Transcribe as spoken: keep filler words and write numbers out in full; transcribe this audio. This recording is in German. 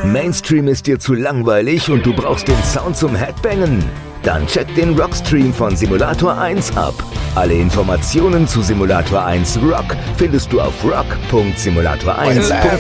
Mainstream ist dir zu langweilig und du brauchst den Sound zum Headbangen? Dann check den Rockstream von Simulator eins ab. Alle Informationen zu Simulator eins Rock findest du auf rock punkt simulator eins punkt de.